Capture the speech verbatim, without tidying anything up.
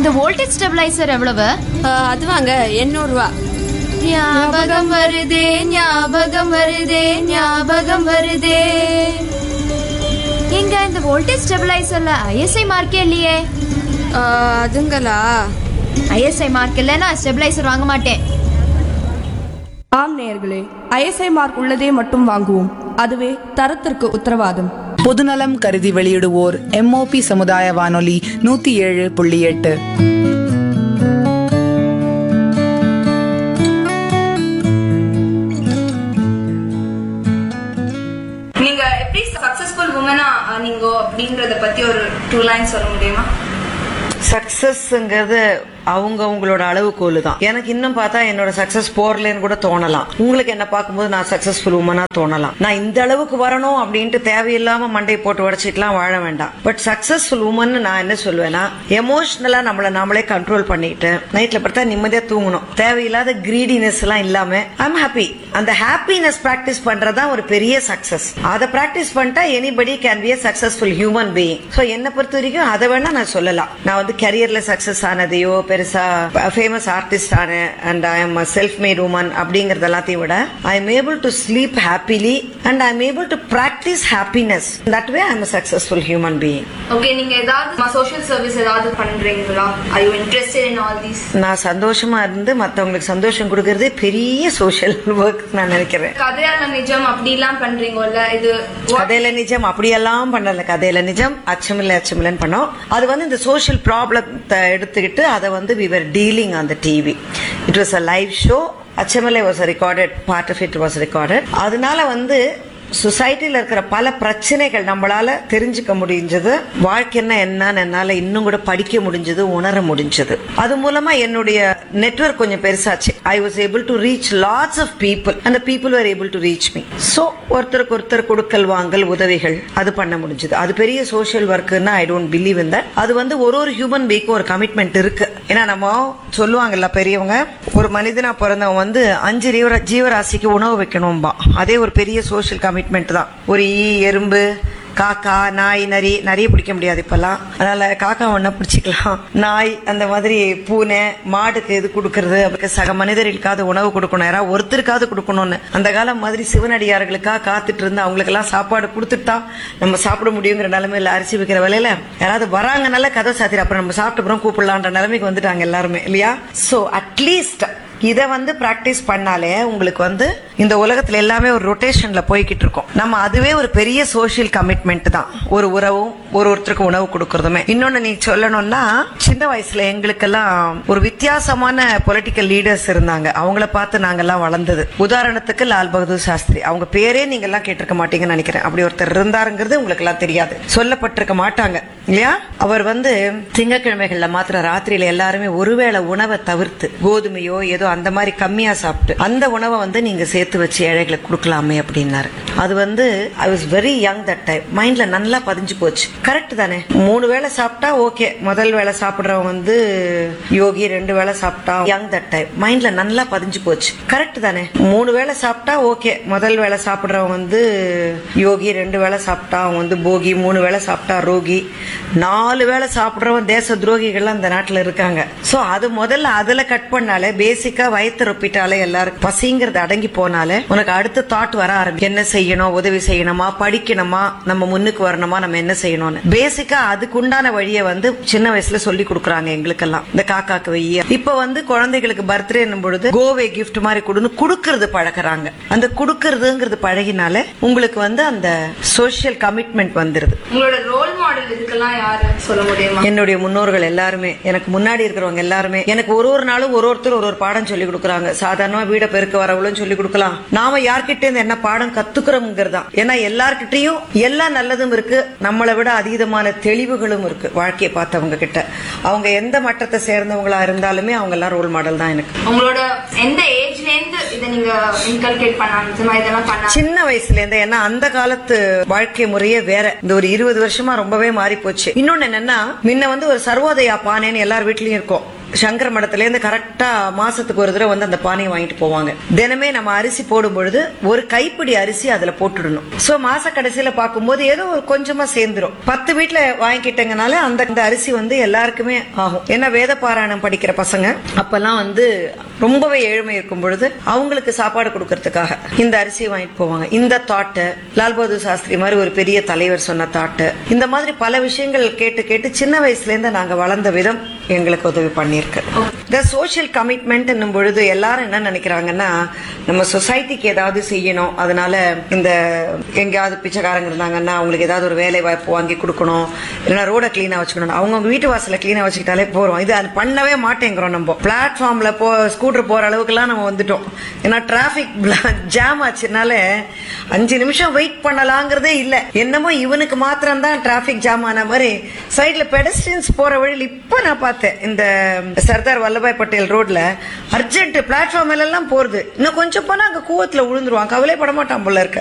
இந்த voltage stabiliser எவ்வளவு? அது வாங்க எண்ணூறு ரூபா. ஞாபகம் வருதே ஞாபகம் வருதே ஞாபகம் வருதே. எங்க இந்த வோல்டேஜ் ஸ்டெபிளைசர்ல ஐஎஸ்ஐ மார்க்கே இல்லையே. அதுங்களா? ஐஎஸ்ஐ மார்க் இல்லைன்னா ஸ்டெபிளைசர் வாங்க மாட்டேன். ஆம் நேயர்களே, ஐஎஸ்ஐ மார்க் உள்ளதே மட்டும் வாங்குவோம். அதுவே தரத்திற்கு உத்தரவாதம். பொதுநலம் கருதி வெளியிடுவோர் எம்ஓபி சமுதாய வானொலி நூத்தி ஏழு புள்ளி எட்டு. நீங்க எப்படி சக்சஸ்ஃபுல் உமனா நீங்க அப்படிங்கறத பத்தி ஒரு டூ லைன் சொல்ல முடியுமா? சக்சஸ்ங்கிறது அவங்க உங்களோட அளவுகோல் தான். எனக்கு இன்னும் பார்த்தா என்னோட சக்சஸ் போறலன்னு கூட தோணலாம். உங்களுக்கு என்ன பார்க்கும்போது நான் சக்சஸ்ஃபுல் உமனா தோணலாம். நான் இந்த அளவுக்கு வரணும் அப்படின்ட்டு தேவையில்லாம மண்டை போட்டு உடச்சிட்டுலாம் வாழ வேண்டாம். பட் சக்சஸ்ஃபுல் உமன் நான் என்ன சொல்வேன்னா, எமோஷனலா நம்மள நாமளே கண்ட்ரோல் பண்ணிட்டு நைட்ல படுத்தா நிம்மதியா தூங்கணும். தேவையில்லாத கிரீடினஸ் எல்லாம் இல்லாம ஐம் ஹாப்பி. அந்த ஹாப்பினஸ் பிராக்டிஸ் பண்றதா ஒரு பெரிய சக்சஸ். அதை பிராக்டிஸ் பண்ணிட்டா anybody can be a successful human being. So என்ன பொறுத்த வரைக்கும் அதை வேணா நான் சொல்லலாம். நான் வந்து கரியர்ல சக்சஸ் ஆனதையோ பெருசா ஃபேமஸ் ஆர்டிஸ்ட் ஆனேன் and I am self mat woman அப்படிங்கறது எல்லாத்தையும் விட I am able to sleep happily and I am able to practise happiness. That way I am a successful human being. Okay, நீங்க ஏதாவது social service ஏதாவது பண்றீங்களா? Are you interested in all these? நான் சந்தோஷமா இருந்து மத்தவங்களுக்கு சந்தோஷம் கொடுக்கறதே பெரிய சோஷியல் ஒர்க் நான் நினைக்கிறேன். கதையால நிஜம் அப்படி எல்லாம் பண்றீங்கல்ல, இது கதையில நிஜம் அப்படியெல்லாம் பண்ணல. கதையில நிஜம் அச்சமில்ல அச்சமில்லன்னு பண்ணோம். அது வந்து இந்த சோஷியல் ப்ராப்ளத்தை எடுத்துக்கிட்டு அதை வந்து we were dealing on the T V. It was a live show. Achamale was a recorded, part of it was recorded. அதனால வந்து சொசைட்டில இருக்கிற பல பிரச்சனைகள் நம்மளால தெரிஞ்சுக்க முடிஞ்சது. வாழ்க்கைன்னா என்னன்னு என்னால இன்னும் கூட படிக்க முடிஞ்சது, உணர முடிஞ்சது. அது மூலமா என்னுடைய நெட்வொர்க் கொஞ்சம் பெருசாச்சு. I was able to reach lots of people and people are able to reach me. So ஒருத்தருக்கு ஒருத்தர் கொடுக்கல் வாங்கல் உதவிகள் அது பண்ண முடிஞ்சது. அது பெரிய social ஒர்க்னா I don't believe in that. அது வந்து ஒரு ஒரு ஹியூமன் பீக்கும் ஒரு கமிட்மெண்ட் இருக்கு. ஏன்னா நம்ம சொல்லுவாங்கல்ல பெரியவங்க, ஒரு மனிதனா பிறந்தவன் வந்து அஞ்சு ஜீவராசிக்கு உணவு வைக்கணும்பா. அதே ஒரு பெரிய சோஷியல் கமிட்மெண்ட் தான். ஒரு ஈ, எறும்பு, காக்கா, நாய், நரி நிறைய பிடிக்க முடியாது இப்பெல்லாம். அதனால காக்கா ஒண்ணா பிடிச்சிக்கலாம். நாய், அந்த மாதிரி பூனை, மாடுக்கு இது கொடுக்கறது, அவருக்கு சக மனிதர்களுக்காவது உணவு கொடுக்கணும், யாராவது ஒருத்தருக்காவது கொடுக்கணும்னு அந்த காலம் மாதிரி சிவனடியார்களுக்காக காத்துட்டு இருந்து அவங்களுக்கு எல்லாம் சாப்பாடு கொடுத்துட்டா நம்ம சாப்பிட முடியுங்கிற நிலைமையில அரிசி வைக்கிற வேலையில யாராவது வராங்கனால கதை சாத்திர அப்புறம் நம்ம சாப்பிட்ட அப்புறம் கூப்பிடலான்ற நிலைமைக்கு வந்துட்டாங்க எல்லாருமே இல்லையா? சோ அட்லீஸ்ட் இத வந்து பிராக்டிஸ் பண்ணாலே உங்களுக்கு வந்து இந்த உலகத்துல எல்லாமே ஒரு ரொட்டேஷன்ல போய்கிட்டு இருக்கும். நம்ம அதுவே ஒரு பெரிய சோசியல் கமிட்மெண்ட் தான். ஒரு உறவும் ஒரு ஒருத்தருக்கு உணவு கொடுக்கறதுமே. இன்னொன்னு நீ சொல்லணும்னா, சின்ன வயசுல எங்களுக்கெல்லாம் ஒரு வித்தியாசமான பொலிட்டிக்கல் லீடர்ஸ் இருந்தாங்க. அவங்கள பார்த்து நாங்கெல்லாம் வளர்ந்தது. உதாரணத்துக்கு லால் பகதூர் சாஸ்திரி. அவங்க பேரே நீங்க எல்லாம் கேட்டிருக்க மாட்டீங்கன்னு நினைக்கிறேன். அப்படி ஒருத்தர் இருந்தாருங்கிறது உங்களுக்கு எல்லாம் தெரியாது, சொல்லப்பட்டிருக்க மாட்டாங்க இல்லையா? அவர் வந்து திங்கக்கிழமைகள்ல மாத்திர ராத்திரியில எல்லாருமே ஒருவேளை உணவை தவிர்த்து கோதுமையோ ஏதோ அந்த மாதிரி கம்மியா சாப்பிட்டு அந்த உணவை வந்து நீங்க சேர்த்து வச்சு ஏழைகளுக்கு கொடுக்கலாமே அப்படின்னாரு. அது வந்து I was very young that time. மைண்ட்ல நல்லா பதிஞ்சு போச்சு. கரெக்ட் தானே? மூணு வேளை சாப்பிட்டா ஓகே, முதல் வேளை சாப்பிடுறவன் வந்து யோகி, ரெண்டு வேளை சாப்பிட்டா யங் தட் டைம். மைண்ட்ல நல்லா பதிஞ்சு போச்சு. கரெக்ட் தானே? மூணு வேளை சாப்பிட்டா ஓகே, முதல் வேளை சாப்பிடுறவன் வந்து யோகி, ரெண்டு வேளை சாப்பிட்டா அவன் வந்து போகி, மூணு வேளை சாப்பிட்டா ரோகி, நாலு வேளை சாப்பிடுறவன் தேச துரோகிகள் அந்த நாட்டுல இருக்காங்க. சோ அது முதல்ல அதுல கட் பண்ணாலே, பேசிக்கா வயிற்று ரொப்பிட்டாலே, எல்லாருக்கும் பசிங்கிறது அடங்கி போனாலே உனக்கு அடுத்த தாட் வர ஆரம்பிக்கும். என்ன செய்யணும், உதவி செய்யணுமா, படிக்கணுமா, நம்ம முன்னுக்கு வரணுமா, நம்ம என்ன செய்யணும்னு பேசிக்கா அதுக்குண்டான வழியை வந்து சின்ன வயசுல சொல்லி கொடுக்குறாங்க எங்களுக்கெல்லாம். இந்த காக்காக்கு வெய்ய இப்ப வந்து குழந்தைகளுக்கு பர்த்டே பொழுது கோவே கிஃப்ட் மாதிரி கொடுன்னு குடுக்கறது பழக்கிறாங்க. அந்த குடுக்கறதுங்கிறது பழகினாலே உங்களுக்கு வந்து அந்த சோசியல் கமிட்மெண்ட் வந்துருது. உங்களோட ரோல் மாடல் இதுக்கெல்லாம் யாரு சொல்ல முடியுமா? என்னுடைய முன்னோர்கள் எல்லாருமே, எனக்கு முன்னாடி இருக்கிறவங்க எல்லாருமே எனக்கு ஒரு ஒரு நாளும் ஒரு ஒருத்தர் ஒரு ஒரு பாடம் சொல்லி கொடுக்கறாங்க. சாதாரணமா வீட பெருக்க வரவளும் சொல்லி கொடுக்கலாம். நாம யார்கிட்ட இருந்து என்ன பாடம் கத்துக்கிறோம்ங்கிறதா. ஏன்னா எல்லார்கிட்டையும் எல்லா நல்லதும் இருக்கு, நம்மளை விட அதீதமான தெளிவுகளும் இருக்கு. வாழ்க்கையை பார்த்தவங்க கிட்ட அவங்க எந்த மட்டத்தை சேர்ந்தவங்களா இருந்தாலுமே அவங்க எல்லாம் ரோல் மாடல் தான் எனக்கு. உங்களோட எந்த ஏஜ்ல இருந்து இதை நீங்க இன்கல்கேட் பண்ணாங்க இதெல்லாம் பண்ண? சின்ன வயசுல இருந்து. ஏன்னா அந்த காலத்து வாழ்க்கை முறையே வேற. இந்த ஒரு இருபது வருஷமா ரொம்பவே மாறி போச்சு. இன்னொன்னு என்னன்னா, முன்ன வந்து ஒரு சர்வோதயா பானைன்னு எல்லார் வீட்லயும் இருக்கும். சங்கர மடத்துல இருந்து கரெக்டா மாசத்துக்கு ஒரு தடவை வந்து அந்த பானையை வாங்கிட்டு போவாங்க. தினமே நம்ம அரிசி போடும் பொழுது ஒரு கைப்பிடி அரிசி அதுல போட்டுடணும். சோ மாச கடைசியில பாக்கும்போது ஏதோ கொஞ்சமா சேர்ந்துரும். பத்து வீட்டுல வாங்கிக்கிட்டங்கனால அந்த அந்த அரிசி வந்து எல்லாருக்குமே ஆகும். ஏன்னா வேத பாராயணம் படிக்கிற பசங்க அப்பெல்லாம் வந்து ரொம்பவே ஏழ்மை இருக்கும் பொழுது அவங்களுக்கு சாப்பாடு கொடுக்கறதுக்காக இந்த அரிசியை வாங்கிட்டு போவாங்க. இந்த தாட்டு லால் பகதூர் சாஸ்திரி மாதிரி ஒரு பெரிய தலைவர் சொன்ன தாட்டு, இந்த மாதிரி பல விஷயங்கள் கேட்டு கேட்டு சின்ன வயசுல இருந்து நாங்க வளர்ந்த விதம் எங்களுக்கு உதவி பண்ணிருக்கு. இந்த சோசியல் கமிட்மெண்ட் என்னும் பொழுது எல்லாரும் என்ன நினைக்கிறாங்கன்னா நம்ம சொசைட்டிக்கு ஏதாவது செய்யணும், அதனால இந்த எங்கேயாவது பிச்சைக்காரங்க இருந்தாங்கன்னா அவங்களுக்கு ஏதாவது ஒரு வேலை வாய்ப்பு வாங்கி கொடுக்கணும், இல்லைன்னா ரோட கிளீனா வச்சுக்கணும். அவங்க வீட்டு வாசல கிளீனா வச்சுக்கிட்டாலே போறோம். இது அது பண்ணவே மாட்டேங்கிறோம். நம்ம பிளாட்ஃபார்ம்ல போ ஸ்கூட்டர் போற அளவுக்கு எல்லாம் நம்ம வந்துட்டோம். ஏன்னா டிராபிக் ஜாம் ஆச்சுனால அஞ்சு நிமிஷம் வெயிட் பண்ணலாங்கிறதே இல்ல. என்னமோ இவனுக்கு மாத்திரம் தான் டிராபிக் ஜாம் ஆன மாதிரி சைட்ல பெடஸ்ட்ரியன்ஸ் போற வழியில் இப்ப நான் பார்த்தேன் இந்த சர்தார் வல்லபாய் பட்டேல் ரோட்ல அர்ஜென்ட் பிளாட்ஃபார்ம் எல்லாம் போறது. இன்னும் கொஞ்சம் போனா அங்க கூவத்துல விழுந்துருவான், கவலைப்பட மாட்டான் போல இருக்க.